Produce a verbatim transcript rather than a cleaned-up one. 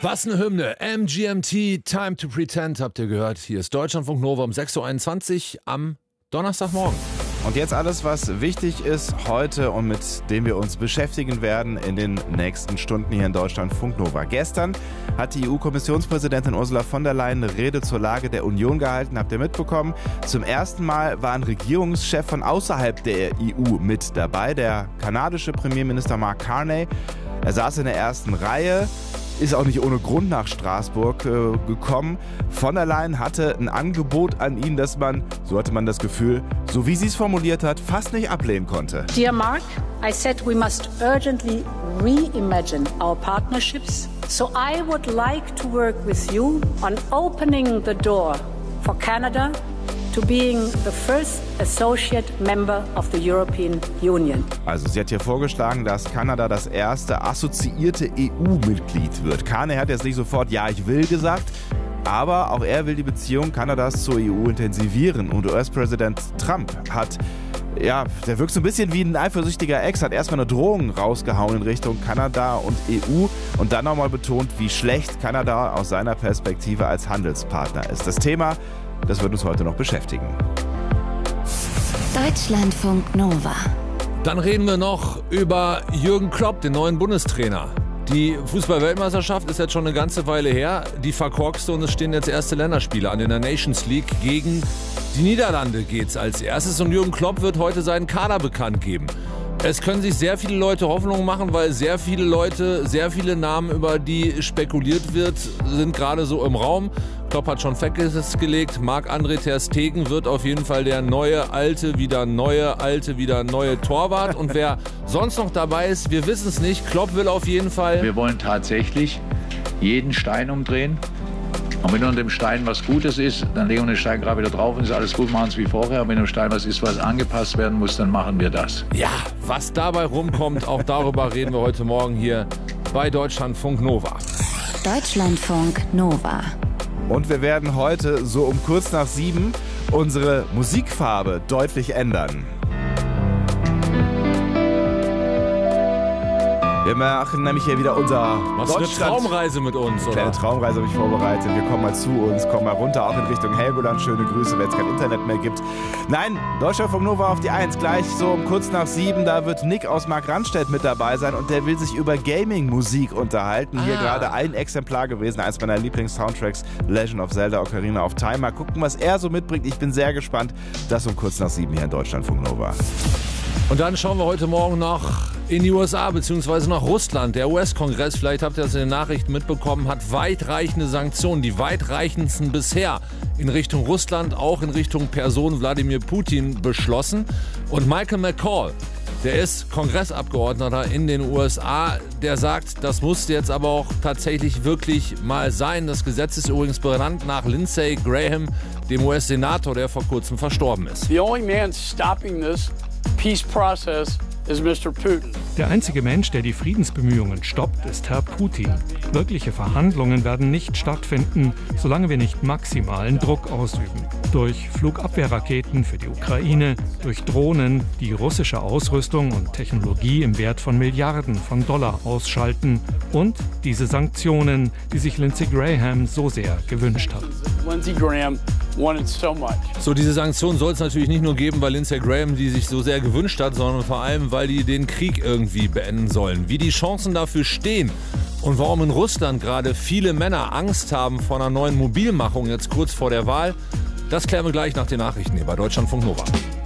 Was eine Hymne. M G M T, Time to Pretend, habt ihr gehört. Hier ist Deutschlandfunk Nova um sechs Uhr einundzwanzig am Donnerstagmorgen. Und jetzt alles, was wichtig ist heute und mit dem wir uns beschäftigen werden in den nächsten Stunden hier in Deutschlandfunk Nova. Gestern hat die E U-Kommissionspräsidentin Ursula von der Leyen eine Rede zur Lage der Union gehalten, habt ihr mitbekommen. Zum ersten Mal war ein Regierungschef von außerhalb der E U mit dabei, der kanadische Premierminister Mark Carney. Er saß in der ersten Reihe. Ist auch nicht ohne Grund nach Straßburg äh, gekommen. Von der Leyen hatte ein Angebot an ihn, das man, so hatte man das Gefühl, so wie sie es formuliert hat, fast nicht ablehnen konnte. Dear Mark, I said we must urgently reimagine our partnerships. So I would like to work with you on opening the door for Canada to being the first associate member of the European Union. Also sie hat hier vorgeschlagen, dass Kanada das erste assoziierte E U-Mitglied wird. Carney hat jetzt nicht sofort Ja, ich will gesagt, aber auch er will die Beziehung Kanadas zur E U intensivieren. Und U S-Präsident Trump hat, ja, der wirkt so ein bisschen wie ein eifersüchtiger Ex, hat erstmal eine Drohung rausgehauen in Richtung Kanada und E U und dann nochmal betont, wie schlecht Kanada aus seiner Perspektive als Handelspartner ist. Das Thema, das wird uns heute noch beschäftigen. Deutschlandfunk Nova. Dann reden wir noch über Jürgen Klopp, den neuen Bundestrainer. Die Fußball-Weltmeisterschaft ist jetzt schon eine ganze Weile her. Die verkorkste und es stehen jetzt erste Länderspiele an. In der Nations League gegen die Niederlande geht's als erstes. Und Jürgen Klopp wird heute seinen Kader bekannt geben. Es können sich sehr viele Leute Hoffnung machen, weil sehr viele Leute, sehr viele Namen, über die spekuliert wird, sind gerade so im Raum. Klopp hat schon festgelegt, Marc-André ter Stegen wird auf jeden Fall der neue, alte, wieder neue, alte, wieder neue Torwart. Und wer sonst noch dabei ist, wir wissen es nicht. Klopp will auf jeden Fall... Wir wollen tatsächlich jeden Stein umdrehen. Und wenn unter dem Stein was Gutes ist, dann legen wir den Stein gerade wieder drauf und ist alles gut, machen es wie vorher. Und wenn im Stein was ist, was angepasst werden muss, dann machen wir das. Ja, was dabei rumkommt, auch darüber reden wir heute Morgen hier bei Deutschlandfunk Nova. Deutschlandfunk Nova. Und wir werden heute so um kurz nach sieben unsere Musikfarbe deutlich ändern. Wir machen nämlich hier wieder unser Machst du eine Traumreise mit uns, oder? Kleine Traumreise habe ich vorbereitet. Wir kommen mal zu uns, kommen mal runter, auch in Richtung Helgoland. Schöne Grüße, wenn es kein Internet mehr gibt. Nein, Deutschlandfunk Nova auf die Eins. Gleich so um kurz nach sieben, da wird Nick aus Markranstädt mit dabei sein und der will sich über Gaming-Musik unterhalten. Hier Ah. gerade ein Exemplar gewesen, eins meiner Lieblings-Soundtracks, Legend of Zelda Ocarina of Time. Mal gucken, was er so mitbringt. Ich bin sehr gespannt. Das um kurz nach sieben hier in Deutschlandfunk Nova. Und dann schauen wir heute Morgen noch in die U S A bzw. nach Russland. Der U S-Kongress, vielleicht habt ihr das in den Nachrichten mitbekommen, hat weitreichende Sanktionen, die weitreichendsten bisher in Richtung Russland, auch in Richtung Person Wladimir Putin beschlossen. Und Michael McCall, der ist Kongressabgeordneter in den U S A, der sagt, das muss jetzt aber auch tatsächlich wirklich mal sein. Das Gesetz ist übrigens benannt nach Lindsey Graham, dem U S-Senator, der vor kurzem verstorben ist. The only man stopping this peace process is Mister Putin. Der einzige Mensch, der die Friedensbemühungen stoppt, ist Herr Putin. Wirkliche Verhandlungen werden nicht stattfinden, solange wir nicht maximalen Druck ausüben. Durch Flugabwehrraketen für die Ukraine, durch Drohnen, die russische Ausrüstung und Technologie im Wert von Milliarden von Dollar ausschalten und diese Sanktionen, die sich Lindsey Graham so sehr gewünscht hat. Lindsey Graham wanted so much. So, diese Sanktionen soll es natürlich nicht nur geben, weil Lindsey Graham die sich so sehr gewünscht hat, sondern vor allem, weil die den Krieg irgendwie beenden sollen. Wie die Chancen dafür stehen und warum in Russland gerade viele Männer Angst haben vor einer neuen Mobilmachung jetzt kurz vor der Wahl, das klären wir gleich nach den Nachrichten hier bei Deutschlandfunk Nova.